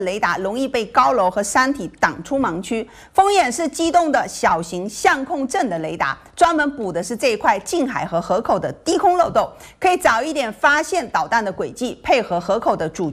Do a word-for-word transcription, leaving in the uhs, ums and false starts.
雷达容易被高楼和山体挡出盲区。风眼是机动的小型相控阵的雷达，专门补的是这一块近海和河口的低空漏洞，可以早一点发现导弹的轨迹，配合河口的主